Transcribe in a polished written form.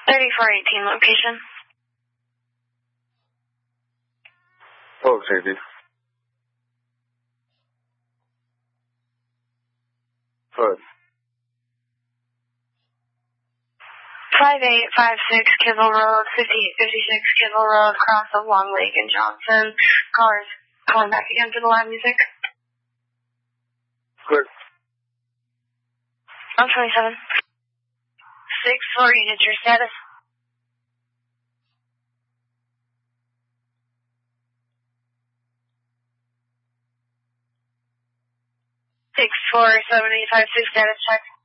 3418 location. Oh, safety. Good. 5856 Kibble Road, 5856 Kibble Road, cross of Long Lake and Johnson. Callers calling back again for the live music. Good. I'm 27. 6-4 units, your status. 64785 status check.